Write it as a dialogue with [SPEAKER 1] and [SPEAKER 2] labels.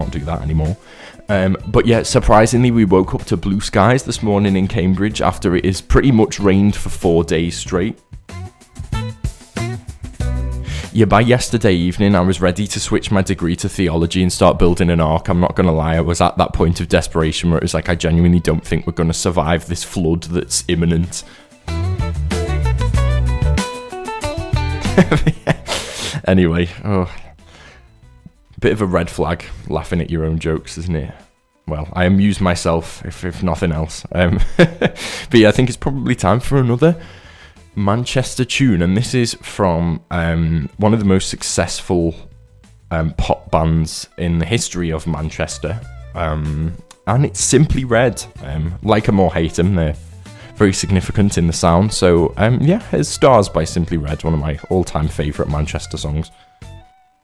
[SPEAKER 1] can't do that anymore. But yeah, surprisingly, we woke up to blue skies this morning in Cambridge after it is pretty much rained for 4 days straight. Yeah, by yesterday evening, I was ready to switch my degree to theology and start building an ark. I'm not going to lie, I was at that point of desperation where it was like, I genuinely don't think we're going to survive this flood that's imminent. Anyway, bit of a red flag, laughing at your own jokes, isn't it? Well, I amuse myself, if nothing else. But yeah, I think it's probably time for another Manchester tune, and this is from one of the most successful pop bands in the history of Manchester, and it's Simply Red. Like 'em or hate 'em, they're very significant in the sound. So yeah, here's Stars by Simply Red, one of my all-time favourite Manchester songs.